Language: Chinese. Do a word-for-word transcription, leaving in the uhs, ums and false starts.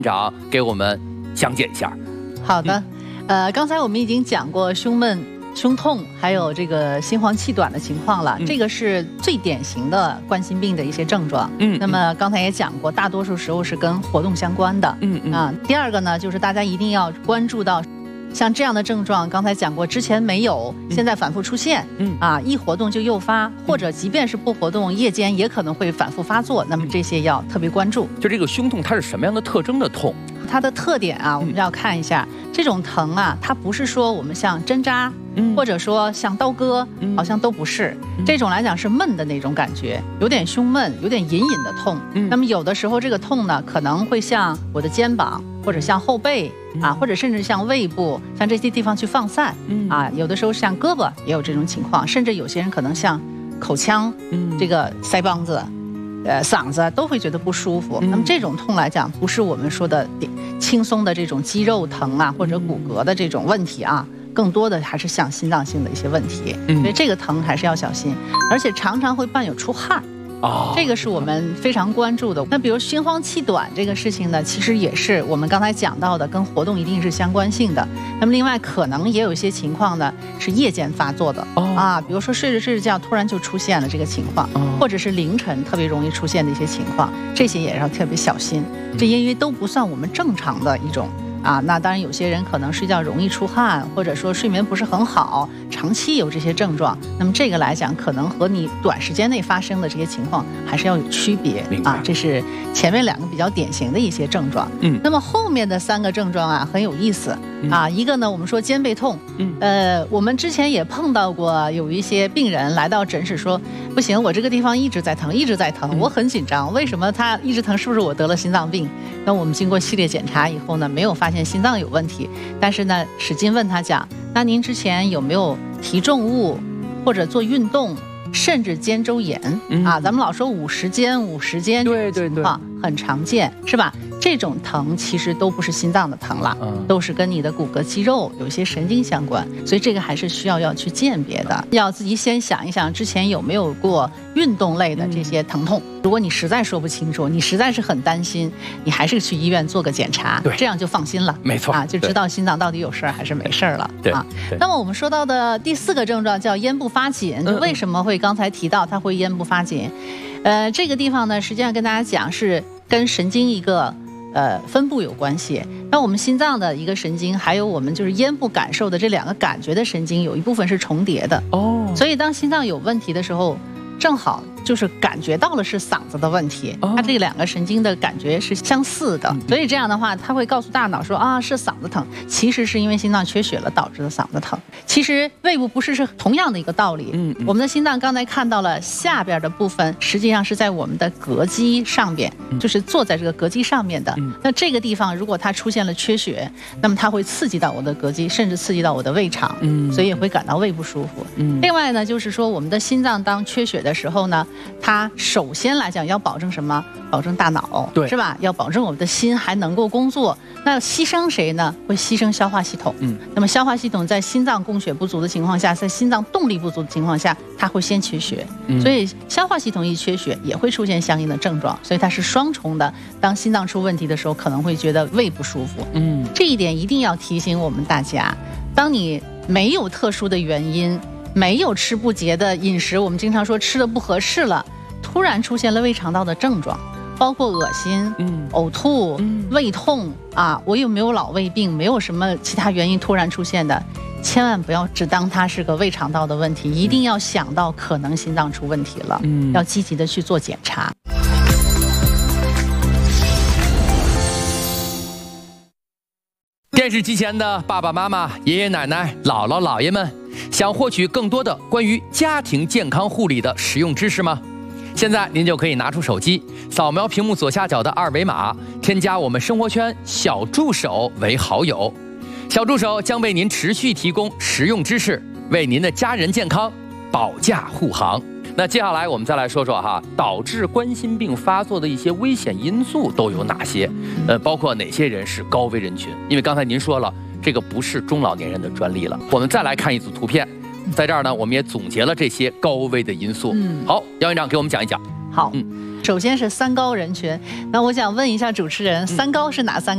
长给我们讲解一下。 好的，嗯、呃，刚才我们已经讲过胸闷、胸痛，还有这个心慌气短的情况了，嗯、这个是最典型的冠心病的一些症状。嗯，那么刚才也讲过，大多数时候是跟活动相关的。嗯嗯啊，第二个呢，就是大家一定要关注到。像这样的症状，刚才讲过，之前没有，现在反复出现，嗯啊，一活动就诱发，或者即便是不活动，夜间也可能会反复发作。那么这些要特别关注。 就这个胸痛，它是什么样的特征的痛？ 它的特点啊，我们要看一下，嗯、这种疼啊，它不是说我们像针扎，嗯、或者说像刀割，嗯、好像都不是。嗯、这种来讲是闷的那种感觉，有点胸闷，有点隐隐的痛。嗯、那么有的时候这个痛呢，可能会向我的肩膀，或者向后背啊，或者甚至向胃部，像这些地方去放散。嗯、啊，有的时候像胳膊也有这种情况，甚至有些人可能像口腔，嗯、这个腮帮子。呃，嗓子都会觉得不舒服。嗯、那么这种痛来讲，不是我们说的轻松的这种肌肉疼啊，或者骨骼的这种问题啊，更多的还是像心脏性的一些问题。嗯、所以这个疼还是要小心，而且常常会伴有出汗。哦，这个是我们非常关注的。那比如心慌气短这个事情呢，其实也是我们刚才讲到的，跟活动一定是相关性的。那么另外可能也有一些情况呢是夜间发作的。哦啊，比如说睡着睡着觉突然就出现了这个情况，哦、或者是凌晨特别容易出现的一些情况，这些也要特别小心。这因为都不算我们正常的一种。啊，那当然有些人可能睡觉容易出汗，或者说睡眠不是很好，长期有这些症状，那么这个来讲可能和你短时间内发生的这些情况还是要有区别啊。这是前面两个比较典型的一些症状。嗯，那么后面的三个症状啊很有意思啊。一个呢，我们说肩背痛，嗯，呃，我们之前也碰到过有一些病人来到诊室说，不行，我这个地方一直在疼，一直在疼，我很紧张，为什么他一直疼？是不是我得了心脏病？那我们经过系列检查以后呢，没有发现心脏有问题，但是呢，使劲问他讲，那您之前有没有提重物，或者做运动，甚至肩周炎、嗯、啊？咱们老说五十肩、五十肩， 对对对， 很常见，是吧？这种疼其实都不是心脏的疼了，嗯、都是跟你的骨骼肌肉有一些神经相关，所以这个还是需要要去鉴别的，要自己先想一想之前有没有过运动类的这些疼痛。嗯、如果你实在说不清楚，你实在是很担心，你还是去医院做个检查，对，这样就放心了。 没错啊，就知道心脏到底有事儿还是没事儿了。 对啊。那么我们说到的第四个症状叫咽部发紧，嗯、为什么会刚才提到它会咽部发紧？呃，这个地方呢，实际上跟大家讲是跟神经一个。呃，分布有关系。那我们心脏的一个神经，还有我们就是咽部感受的这两个感觉的神经，有一部分是重叠的。哦，所以当心脏有问题的时候，正好就是感觉到了是嗓子的问题，哦、它这两个神经的感觉是相似的，嗯、所以这样的话，它会告诉大脑说啊是嗓子疼，其实是因为心脏缺血了导致的嗓子疼。其实胃部不适是同样的一个道理。嗯，嗯我们的心脏刚才看到了下边的部分，实际上是在我们的膈肌上边，嗯、就是坐在这个膈肌上面的。嗯、那这个地方如果它出现了缺血，那么它会刺激到我的膈肌，甚至刺激到我的胃肠，嗯，所以会感到胃不舒服。嗯，另外呢，就是说我们的心脏当缺血的时候呢，它首先来讲要保证什么？保证大脑，对，是吧？要保证我们的心还能够工作。那牺牲谁呢？会牺牲消化系统。嗯，那么消化系统在心脏供血不足的情况下，在心脏动力不足的情况下，它会先缺血。嗯，所以消化系统一缺血，也会出现相应的症状。所以它是双重的。当心脏出问题的时候，可能会觉得胃不舒服。嗯，这一点一定要提醒我们大家。当你没有特殊的原因，没有吃不洁的饮食，我们经常说吃的不合适了，突然出现了胃肠道的症状，包括恶心、嗯、呕吐、嗯、胃痛啊，我有没有老胃病，没有什么其他原因突然出现的，千万不要只当它是个胃肠道的问题，一定要想到可能心脏出问题了，嗯、要积极的去做检查。 电视机前的爸爸妈妈、爷爷奶奶、姥姥姥爷们，想获取更多的关于家庭健康护理的实用知识吗？现在您就可以拿出手机，扫描屏幕左下角的二维码，添加我们生活圈小助手为好友。小助手将为您持续提供实用知识，为您的家人健康保驾护航。那接下来我们再来说说哈，导致冠心病发作的一些危险因素都有哪些？呃，包括哪些人是高危人群？因为刚才您说了，这个不是中老年人的专利了。我们再来看一组图片，在这儿呢，我们也总结了这些高危的因素。嗯，好，姚院长给我们讲一讲。 好，嗯，首先是三高人群。那我想问一下主持人，三高是哪三